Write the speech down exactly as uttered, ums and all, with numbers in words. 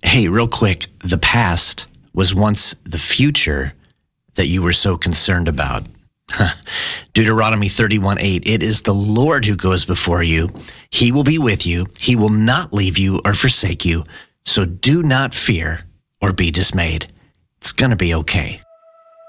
Hey, real quick, the past was once the future that you were so concerned about. Deuteronomy thirty-one eight, it is the Lord who goes before you. He will be with you. He will not leave you or forsake you. So do not fear or be dismayed. It's going to be okay.